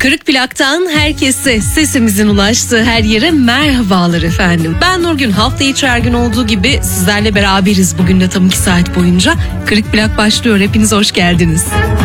Kırık Plak'tan herkese, sesimizin ulaştığı her yere merhabalar efendim. Ben Nurgün, hafta içi her gün olduğu gibi sizlerle beraberiz bugün de tam 2 saat boyunca. Kırık Plak başlıyor, hepiniz hoş geldiniz.